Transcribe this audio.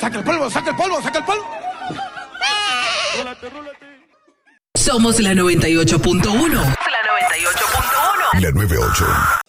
Saca el polvo, saca el polvo, saca el polvo. Somos la 98.1. La 98.1. La 98.